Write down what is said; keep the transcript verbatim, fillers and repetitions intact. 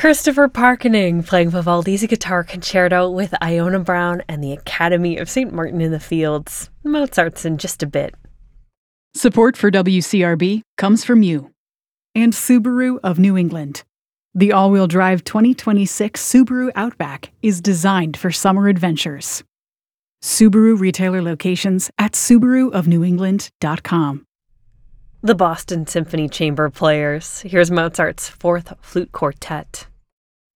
Christopher Parkening playing Vivaldi's guitar concerto with Iona Brown and the Academy of Saint Martin in the Fields. Mozart's in just a bit. Support for W C R B comes from you and Subaru of New England. The all-wheel drive twenty twenty-six Subaru Outback is designed for summer adventures. Subaru retailer locations at subaru of new england dot com. The Boston Symphony Chamber Players. Here's Mozart's Fourth Flute Quartet.